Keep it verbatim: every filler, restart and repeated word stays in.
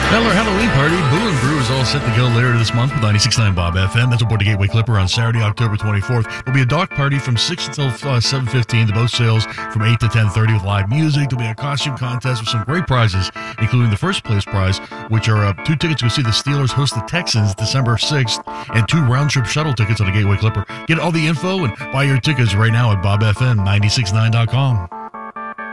Well, our Halloween party, Boo and Brew, is all set to go later this month with ninety-six point nine Bob F M. That's aboard the Gateway Clipper on Saturday, October twenty-fourth. There'll be a dock party from six until uh, seven fifteen. The boat sails from eight to ten thirty with live music. There'll be a costume contest with some great prizes, including the first place prize, which are uh, two tickets to go see the Steelers host the Texans December sixth, and two round-trip shuttle tickets on the Gateway Clipper. Get all the info and buy your tickets right now at bob f m nine six nine dot com.